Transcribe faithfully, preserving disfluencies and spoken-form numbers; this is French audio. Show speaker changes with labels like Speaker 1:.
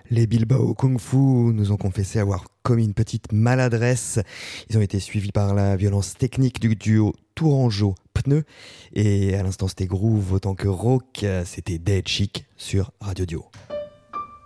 Speaker 1: Les Bilbao Kung Fu nous ont confessé avoir commis une petite maladresse. Ils ont été suivis par la violence technique du duo Tourangeau-Pneu. Et à l'instant, c'était groove autant que rock. C'était Dead Chic sur Radio Dio.